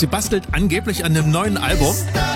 Sie bastelt angeblich an einem neuen Album.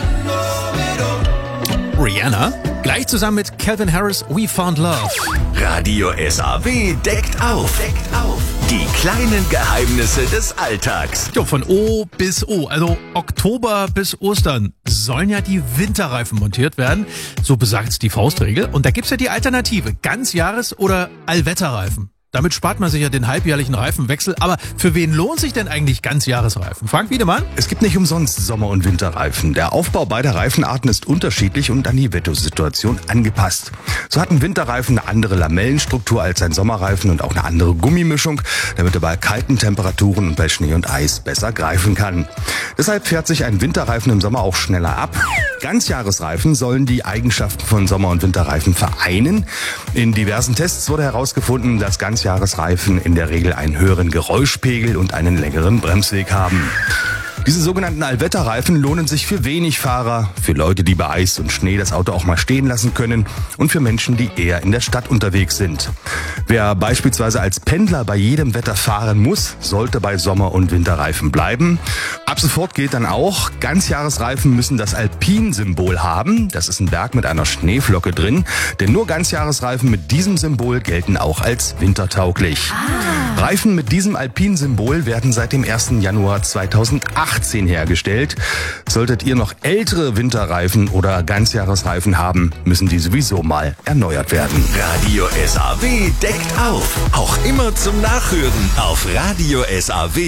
Rihanna, gleich zusammen mit Calvin Harris, We Found Love. Radio SAW deckt auf. Die kleinen Geheimnisse des Alltags. Jo, von O bis O, also Oktober bis Ostern, sollen ja die Winterreifen montiert werden. So besagt's die Faustregel. Und da gibt's ja die Alternative, Ganzjahres- oder Allwetterreifen. Damit spart man sich ja den halbjährlichen Reifenwechsel. Aber für wen lohnt sich denn eigentlich Ganzjahresreifen? Frank Wiedemann? Es gibt nicht umsonst Sommer- und Winterreifen. Der Aufbau beider Reifenarten ist unterschiedlich und an die Wettersituation angepasst. So hat ein Winterreifen eine andere Lamellenstruktur als ein Sommerreifen und auch eine andere Gummimischung, damit er bei kalten Temperaturen und bei Schnee und Eis besser greifen kann. Deshalb fährt sich ein Winterreifen im Sommer auch schneller ab. Ganzjahresreifen sollen die Eigenschaften von Sommer- und Winterreifen vereinen. In diversen Tests wurde herausgefunden, dass Ganzjahresreifen in der Regel einen höheren Geräuschpegel und einen längeren Bremsweg haben. Diese sogenannten Allwetterreifen lohnen sich für wenig Fahrer, für Leute, die bei Eis und Schnee das Auto auch mal stehen lassen können und für Menschen, die eher in der Stadt unterwegs sind. Wer beispielsweise als Pendler bei jedem Wetter fahren muss, sollte bei Sommer- und Winterreifen bleiben. Ab sofort gilt dann auch, Ganzjahresreifen müssen das Alpin-Symbol haben. Das ist ein Berg mit einer Schneeflocke drin, denn nur Ganzjahresreifen mit diesem Symbol gelten auch als wintertauglich. Reifen mit diesem Alpin-Symbol werden seit dem 1. Januar 2018 hergestellt. Solltet ihr noch ältere Winterreifen oder Ganzjahresreifen haben, müssen die sowieso mal erneuert werden. Radio SAW deckt auf. Auch immer zum Nachhören auf Radio SAW.